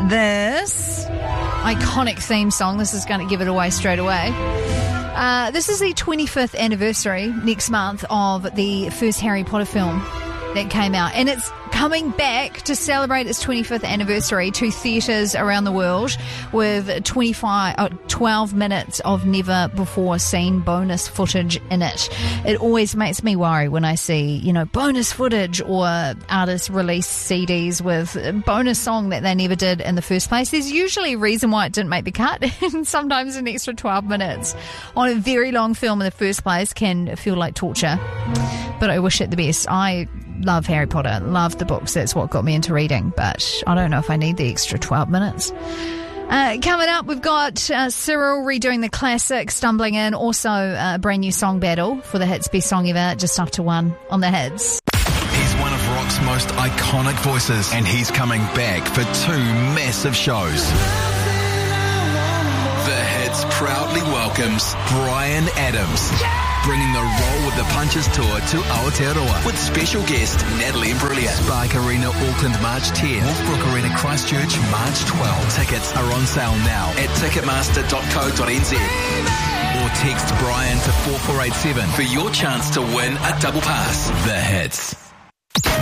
this iconic theme song. This is going to give it away straight away. This is the 25th anniversary next month of the first Harry Potter film that came out, and it's coming back to celebrate its 25th anniversary to theatres around the world with 12 minutes of never before seen bonus footage in it. It always makes me worry when I see, bonus footage or artists release CDs with a bonus song that they never did in the first place. There's usually a reason why it didn't make the cut, and sometimes an extra 12 minutes on a very long film in the first place can feel like torture. But I wish it the best. I love Harry Potter, love the books. That's what got me into reading, but I don't know if I need the extra 12 minutes. Coming up, we've got Cyril redoing the classic, Stumbling In, also a brand new song battle for the Hits Best Song Ever, just after 1 on the Hits. He's one of rock's most iconic voices, and he's coming back for 2 massive shows. The Hits proudly welcomes Bryan Adams, bringing the Roll with the Punches tour to Aotearoa with special guest Natalie Imbruglia. Spark Arena Auckland March 10, Wolfbrook Arena Christchurch March 12. Tickets are on sale now at ticketmaster.co.nz or text Bryan to 4487 for your chance to win a double pass. The Hits.